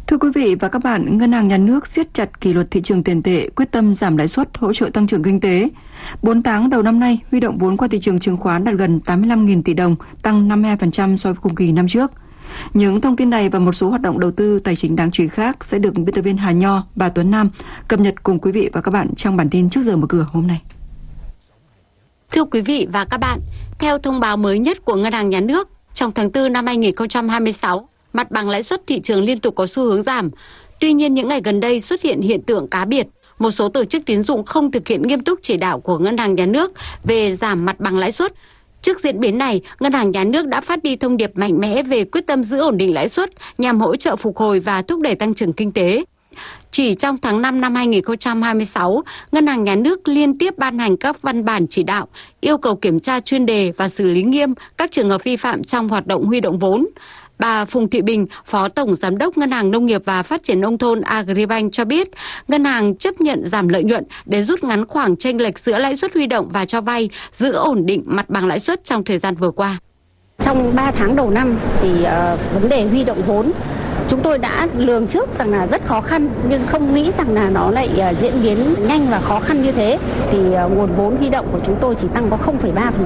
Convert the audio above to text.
Thưa quý vị và các bạn, Ngân hàng Nhà nước siết chặt kỷ luật thị trường tiền tệ, quyết tâm giảm lãi suất hỗ trợ tăng trưởng kinh tế. 4 tháng đầu năm nay, huy động vốn qua thị trường chứng khoán đạt gần 85.000 tỷ đồng, tăng 52% so với cùng kỳ năm trước. Những thông tin này và một số hoạt động đầu tư tài chính đáng chú ý khác sẽ được biên tập viên Hà Nho và Tuấn Nam cập nhật cùng quý vị và các bạn trong bản tin trước giờ mở cửa hôm nay. Thưa quý vị và các bạn, theo thông báo mới nhất của Ngân hàng Nhà nước, trong tháng 4 năm 2026, mặt bằng lãi suất thị trường liên tục có xu hướng giảm. Tuy nhiên, những ngày gần đây xuất hiện hiện tượng cá biệt. Một số tổ chức tín dụng không thực hiện nghiêm túc chỉ đạo của Ngân hàng Nhà nước về giảm mặt bằng lãi suất. Trước diễn biến này, Ngân hàng Nhà nước đã phát đi thông điệp mạnh mẽ về quyết tâm giữ ổn định lãi suất nhằm hỗ trợ phục hồi và thúc đẩy tăng trưởng kinh tế. Chỉ trong tháng 5 năm 2026, Ngân hàng Nhà nước liên tiếp ban hành các văn bản chỉ đạo, yêu cầu kiểm tra chuyên đề và xử lý nghiêm các trường hợp vi phạm trong hoạt động huy động vốn. Bà Phùng Thị Bình, Phó Tổng Giám đốc Ngân hàng Nông nghiệp và Phát triển Nông thôn Agribank cho biết, ngân hàng chấp nhận giảm lợi nhuận để rút ngắn khoảng chênh lệch giữa lãi suất huy động và cho vay, giữ ổn định mặt bằng lãi suất trong thời gian vừa qua. Trong 3 tháng đầu năm thì vấn đề huy động vốn chúng tôi đã lường trước rằng là rất khó khăn, nhưng không nghĩ rằng là nó lại diễn biến nhanh và khó khăn như thế. Thì nguồn vốn huy động của chúng tôi chỉ tăng có